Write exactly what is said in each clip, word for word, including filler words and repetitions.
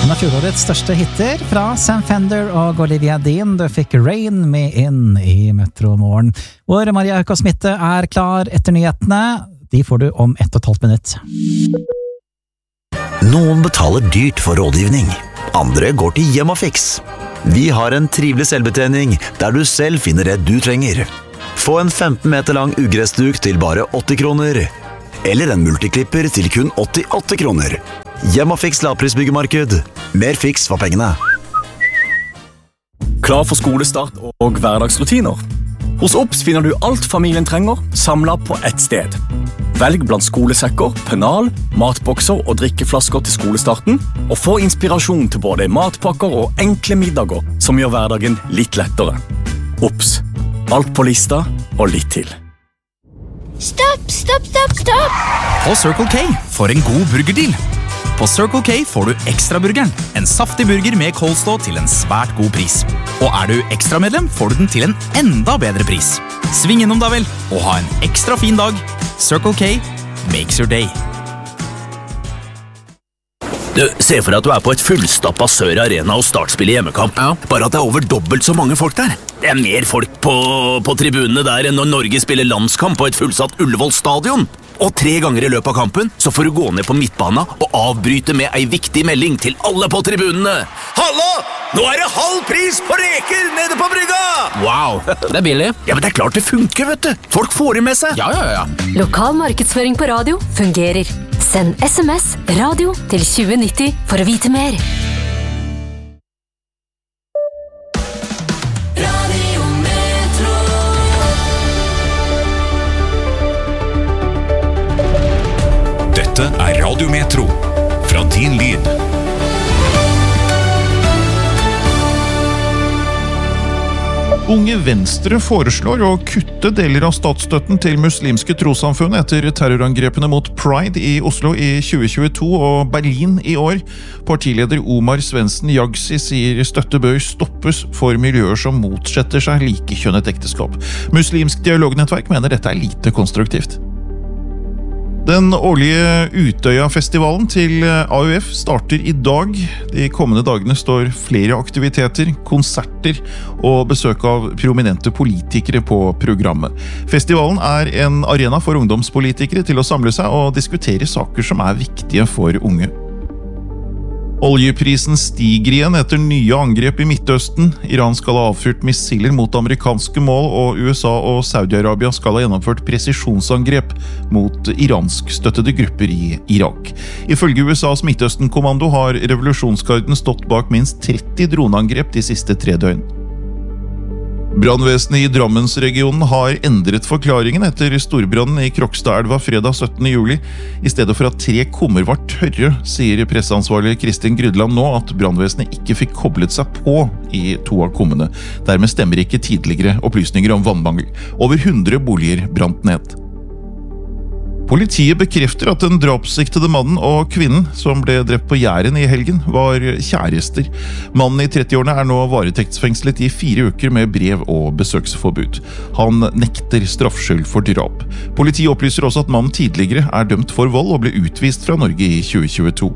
En av fjorårets største hitter fra Sam Fender og Olivia Dean. Du fikk Rain med inn i Metro Morgen, hvor Maria Høkås Mitte er klar etter nyhetene. De får du om ett og et halvt minutt. Noen betaler dyrt for rådgivning. Andre går til Hjemmafix. Vi har en trivelig selvbetjening der du selv finner det du trenger. Få en femten meter lang ugressduk til bare åtti kroner. Eller en multiklipper til kun åttiåtte kroner. Hjemmafix lavprisbyggemarked. Mer fiks for pengene. Klar for skolestart og hverdagsrutiner? Hos Obs finner du alt familien trenger, samlet på ett sted. Velg blant skolesekker, pennal, matbokser og drikkeflasker til skolestarten, og få inspirasjon til både matpakker og enkle middager som gjør hverdagen litt lettere. Obs. Alt på lista og litt til. Stopp, stopp, stopp, stopp! På Circle K for en god burgerdeal. På Circle K får du Ekstraburgeren, en saftig burger med coleslaw til en svært god pris. Og er du ekstramedlem, får du den til en enda bedre pris. Sving innom da vel, og ha en ekstra fin dag. Circle K makes your day. Du, se for deg at du er på et fullstappet Sør Arena og startspiller hjemmekamp. Ja. Bare at det er over dobbelt så mange folk der. Det er mer folk på, på tribunene der enn når Norge spiller landskamp på et fullsatt Ullevål stadion. Og tre ganger i løpet av kampen så får du gå ned på midtbana og avbryte med ei viktig melding til alle på tribunene. Halla! Nå er det halv pris på reker nede på brygga! Wow, det er billig. Ja, men det er klart det funker, vet du. Folk får det med seg. Ja, ja, ja. Lokal markedsføring på radio fungerer. Send sms radio til tjue nitti for å vite mer. Dette er Radio Metro, fra din lyd. Unge Venstre foreslår å kutte deler av statsstøtten til muslimske trossamfunn etter terrorangrepene mot Pride i Oslo i tjue tjueto og Berlin i år. Partileder Omar Svendsen Jagsi sier støtte bør stoppes for miljøer som motsetter seg likekjønnet ekteskap. Muslimsk dialognettverk mener dette er lite konstruktivt. Den årlige Utøya-festivalen til A U F starter i dag. De kommende dagene står flere aktiviteter, konserter og besøk av prominente politikere på programmet. Festivalen er en arena for ungdomspolitikere til å samle seg og diskutere saker som er viktige for unge. Oljeprisen stiger igjen etter nye angrep i Midtøsten. Iran skal ha avfyrt missiler mot amerikanske mål, og U S A og Saudi-Arabia skal ha gjennomført presisjonsangrep mot iranskstøttede grupper i Irak. Ifølge U S As Midtøsten-kommando har revolusjonsgarden stått bak minst tretti droneangrep de siste tre døgn. Brannvesenet i Drammensregionen har endret forklaringen etter storbrannen i Krokstadelva fredag syttende juli. I stedet for at tre kummer var tørre, sier presseansvarlig Kristin Grydland nå at brannvesenet ikke fikk koblet seg på i to av kummene. Dermed stemmer ikke tidligere opplysninger om vannmangel. Over hundre boliger brant ned. Politiet bekrefter at den drapssiktede mannen og kvinnen som ble drept på Jæren i helgen var kjærester. Mannen i trettiårene er nå varetektsfengslet i fire uker med brev og besøksforbud. Han nekter straffskyld for drap. Politiet opplyser også at mannen tidligere er dømt for vold og ble utvist fra Norge i tjue tjueto.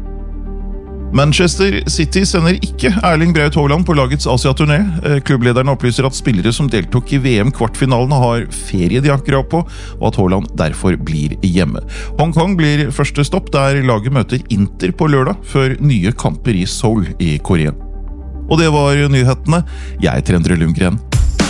Manchester City sender ikke Erling Braut Haaland på lagets Asia-turné. Klubblederen opplyser at spillere som deltok i V M-kvartfinalene har ferie de har krav på, og at Haaland derfor blir hjemme. Hong Kong blir første stopp der laget møter Inter på lørdag, før nye kamper i Seoul i Korea. Og det var nyhetene. Jeg er Trendre Lundgren.